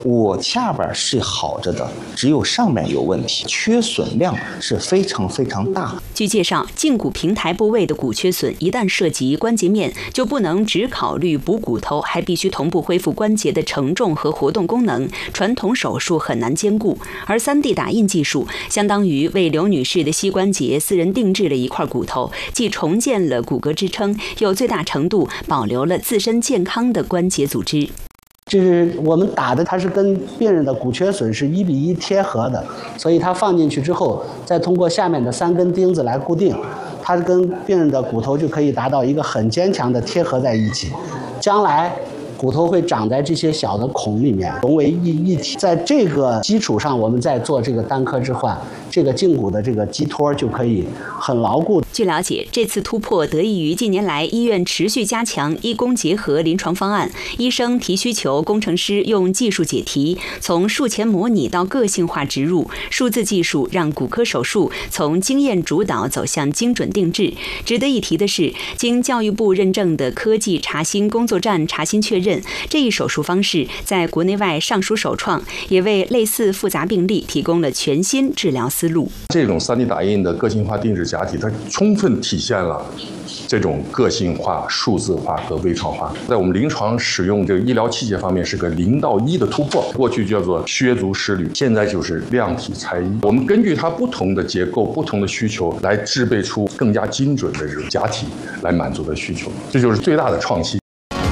我下边是好着的，只有上面有问题，缺损量是非常非常大。 据介绍，胫骨平台部位的骨缺损一旦涉及关节面，就不能只考虑补骨头，还必须同步恢复关节的承重和活动功能，传统手术很难兼顾。而 3D 打印技术相当于为刘女士的膝关节私人定制了一块骨头，既重建了骨骼支撑，又最大程度保留了自身健康的关节组织。 就是我们打的，它是跟病人的骨缺损是1:1贴合的，所以它放进去之后，再通过下面的3根钉子来固定，它跟病人的骨头就可以达到一个很坚强的贴合在一起。将来骨头会长在这些小的孔里面，融为一体。在这个基础上，我们再做这个单科置换，这个胫骨的这个基托就可以很牢固。 据了解，这次突破得益于近年来医院持续加强医工结合临床方案，医生提需求，工程师用技术解题，从术前模拟到个性化植入，数字技术让骨科手术从经验主导走向精准定制。值得一提的是，经教育部认证的科技查芯工作站查芯确认，这一手术方式在国内外尚属首创，也为类似复杂病例提供了全新治疗思路。 这种3D 打印的个性化定制假体，它充分体现了这种个性化、数字化和微创化。在我们临床使用这个医疗器械方面，是个0到1的突破。过去叫做削足适履，现在就是量体裁衣。我们根据它不同的结构、不同的需求，来制备出更加精准的这种假体，来满足的需求。这就是最大的创新。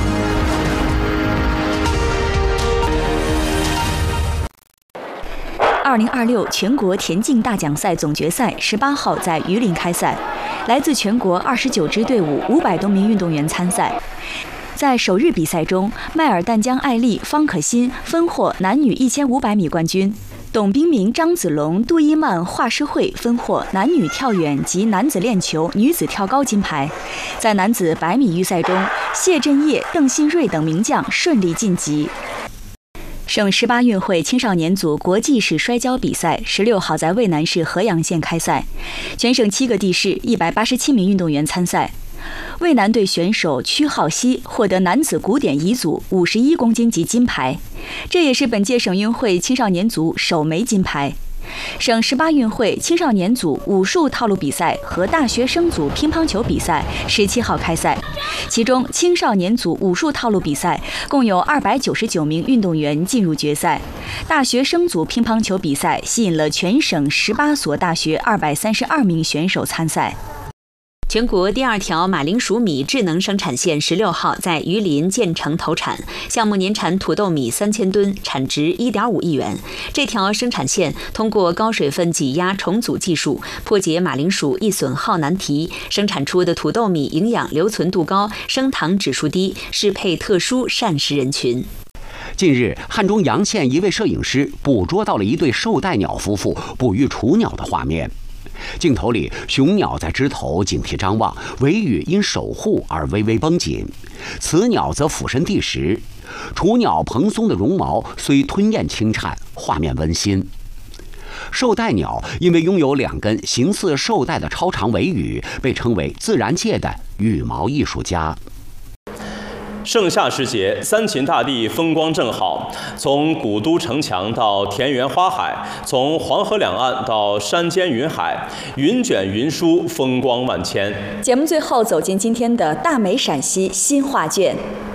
2026全国田径大奖赛总决赛18号在榆林开赛，来自全国29支队伍500多名运动员参赛。在首日比赛中，麦尔淡江艾丽、方可欣分获男女1500米冠军，董冰明、张子龙、杜伊曼、华诗慧分获男女跳远及男子链球、女子跳高金牌。在男子100米预赛中，谢震业、邓新瑞等名将顺利晋级。省18运会青少年组国际式摔跤比赛16号在渭南市合阳县开赛，全省7个地市187名运动员参赛。渭南队选手曲浩熙获得男子古典乙组51公斤级金牌，这也是本届省运会青少年组首枚金牌。省18运会青少年组武术套路比赛和大学生组乒乓球比赛17号开赛，其中青少年组武术套路比赛共有299名运动员进入决赛，大学生组乒乓球比赛吸引了全省18所大学232名选手参赛。 全国第2条马铃薯米智能生产线16号在榆林建成投产，项目年产土豆米3000吨，产值1.5亿元。这条生产线通过高水分挤压重组技术，破解马铃薯易损耗难题，生产出的土豆米营养留存度高，升糖指数低，适配特殊膳食人群。 近日，汉中洋县一位摄影师捕捉到了一对绶带鸟夫妇哺育雏鸟的画面。镜头里，雄鸟在枝头警惕张望，尾羽因守护而微微绷紧，雌鸟则俯身递食。雏鸟蓬松的绒毛虽吞咽轻颤，画面温馨。绶带鸟因为拥有2根形似绶带的超长尾羽，被称为自然界的羽毛艺术家。 盛夏时节，三秦大地风光正好，从古都城墙到田园花海，从黄河两岸到山间云海，云卷云舒，风光万千。 节目最后走进今天的大美陕西新画卷。